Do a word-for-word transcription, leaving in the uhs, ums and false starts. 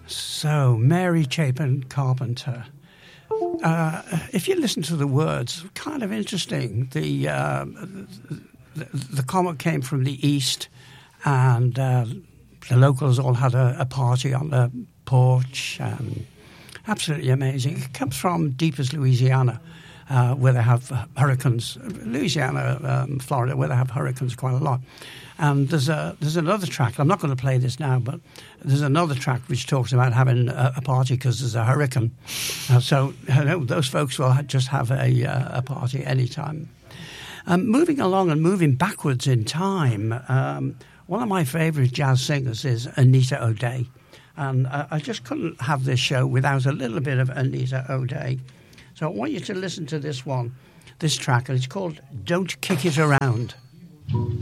So, Mary Chapin Carpenter. Uh, if you listen to the words, kind of interesting. The, uh, the, the comet came from the east, and uh, the locals all had a, a party on the porch. And absolutely amazing. It comes from deep as Louisiana, uh, where they have hurricanes. Louisiana, um, Florida, where they have hurricanes quite a lot. And there's a there's another track. I'm not going to play this now, but there's another track which talks about having a, a party because there's a hurricane. Uh, so you know, those folks will ha- just have a uh, a party anytime. Um, moving along and moving backwards in time, um, one of my favourite jazz singers is Anita O'Day, and uh, I just couldn't have this show without a little bit of Anita O'Day. So I want you to listen to this one, this track, and it's called "Don't Kick It Around."